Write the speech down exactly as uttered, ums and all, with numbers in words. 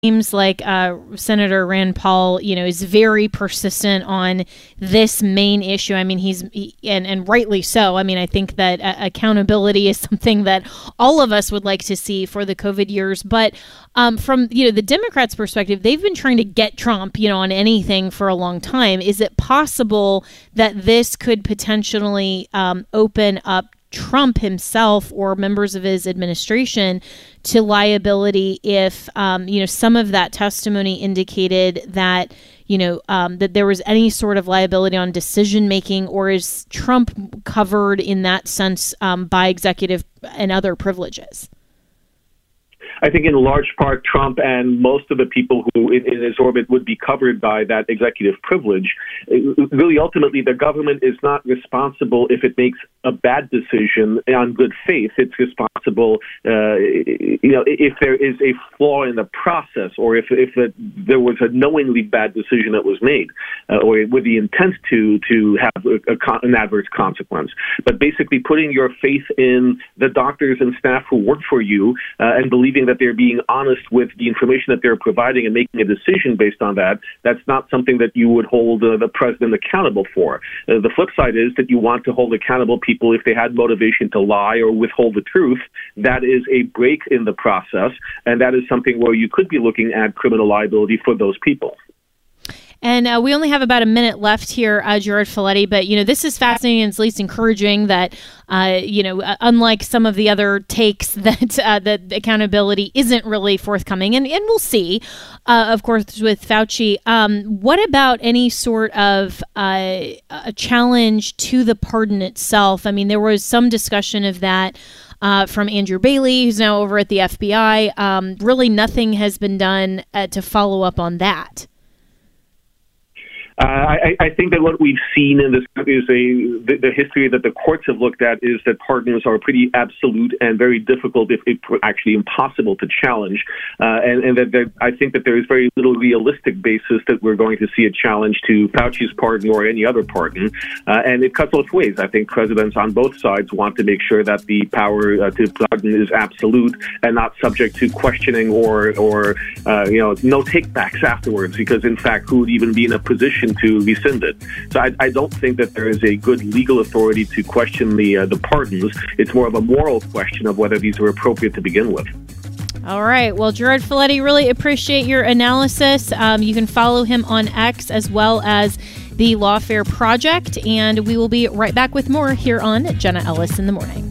seems like uh, Senator Rand Paul, you know, is very persistent on this main issue. I mean, he's he, and and rightly so. I mean, I think that uh, accountability is something that all of us would like to see for the COVID years. But um, from you know the Democrats' perspective, they've been trying to get Trump, you know, on anything for a long time. Is it possible that this could potentially um, open up Trump himself or members of his administration to liability if, um, you know, some of that testimony indicated that, you know, um, that there was any sort of liability on decision making, or is Trump covered in that sense um, by executive and other privileges? I think in large part, Trump and most of the people who in, in his orbit would be covered by that executive privilege. Really, ultimately, the government is not responsible if it makes a bad decision on good faith. It's responsible, uh, you know, if there is a flaw in the process, or if if it, there was a knowingly bad decision that was made, uh, or with the intent to to have a, a, an adverse consequence. But basically, putting your faith in the doctors and staff who work for you uh, and believing that they're being honest with the information that they're providing and making a decision based on that, that's not something that you would hold uh, the president accountable for. Uh, the flip side is that you want to hold accountable people if they had motivation to lie or withhold the truth. That is a break in the process, and that is something where you could be looking at criminal liability for those people. And uh, we only have about a minute left here, uh, Gerard Filitti, but, you know, this is fascinating and it's at least encouraging that, uh, you know, uh, unlike some of the other takes that uh, that accountability isn't really forthcoming. And, and we'll see, uh, of course, with Fauci. Um, what about any sort of uh, a challenge to the pardon itself? I mean, there was some discussion of that Uh, from Andrew Bailey, who's now over at the F B I. Um, really nothing has been done uh, to follow up on that. Uh, I, I think that what we've seen in this is a the, the history that the courts have looked at is that pardons are pretty absolute and very difficult, if, if actually impossible, to challenge. Uh, and and that, that I think that there is very little realistic basis that we're going to see a challenge to Fauci's pardon or any other pardon. Uh, and it cuts both ways. I think presidents on both sides want to make sure that the power uh, to pardon is absolute and not subject to questioning or or uh, you know no takebacks afterwards. Because in fact, who would even be in a position to rescind it? So I, I don't think that there is a good legal authority to question the uh, the pardons. It's more of a moral question of whether these are appropriate to begin with. All right. Well, Gerard Filitti, really appreciate your analysis. Um, you can follow him on X as well as the Lawfare Project, and we will be right back with more here on Jenna Ellis in the Morning.